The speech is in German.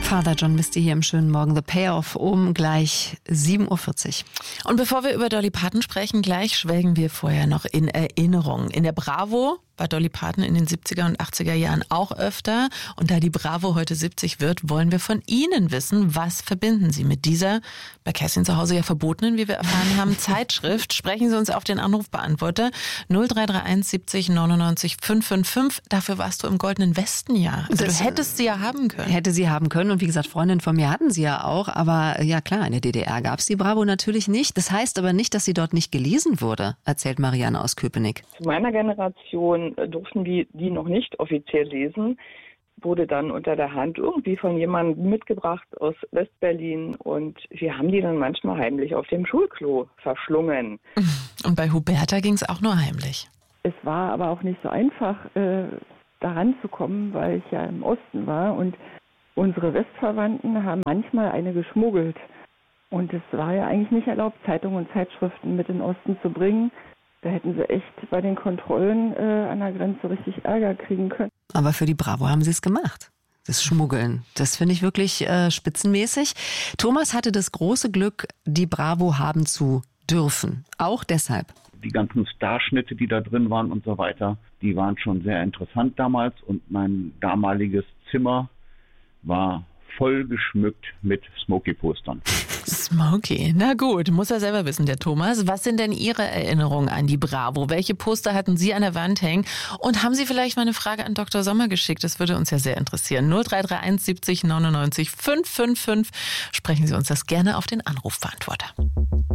Father John Misty hier im schönen Morgen. The Payoff um gleich 7.40 Uhr. Und bevor wir über Dolly Parton sprechen, gleich schwelgen wir vorher noch in Erinnerungen. In der Bravo war Dolly Parton in den 70er und 80er Jahren auch öfter. Und da die Bravo heute 70 wird, wollen wir von Ihnen wissen, was verbinden Sie mit dieser, bei Kerstin zu Hause ja verbotenen, wie wir erfahren haben, Zeitschrift. Sprechen Sie uns auf den Anrufbeantworter 0331 70 99 555. Dafür warst du im Goldenen Westen ja. Also du hättest sie ja haben können. Hätte sie haben können. Und wie gesagt, Freundinnen von mir hatten sie ja auch. Aber ja klar, in der DDR gab es die Bravo natürlich nicht. Das heißt aber nicht, dass sie dort nicht gelesen wurde, erzählt Marianne aus Köpenick. Zu meiner Generation durften wir die noch nicht offiziell lesen, wurde dann unter der Hand irgendwie von jemandem mitgebracht aus Westberlin und wir haben die dann manchmal heimlich auf dem Schulklo verschlungen. Und bei Huberta ging es auch nur heimlich. Es war aber auch nicht so einfach, daran zu kommen, weil ich ja im Osten war und unsere Westverwandten haben manchmal eine geschmuggelt. Und es war ja eigentlich nicht erlaubt, Zeitungen und Zeitschriften mit in den Osten zu bringen. Da hätten sie echt bei den Kontrollen an der Grenze richtig Ärger kriegen können. Aber für die Bravo haben sie es gemacht. Das Schmuggeln, das finde ich wirklich spitzenmäßig. Thomas hatte das große Glück, die Bravo haben zu dürfen. Auch deshalb. Die ganzen Starschnitte, die da drin waren und so weiter, die waren schon sehr interessant damals. Und mein damaliges Zimmer war voll geschmückt mit Smokey-Postern. Smokey, na gut, muss er selber wissen, der Thomas. Was sind denn Ihre Erinnerungen an die Bravo? Welche Poster hatten Sie an der Wand hängen? Und haben Sie vielleicht mal eine Frage an Dr. Sommer geschickt? Das würde uns ja sehr interessieren. 0331 70 99 555. Sprechen Sie uns das gerne auf den Anrufbeantworter.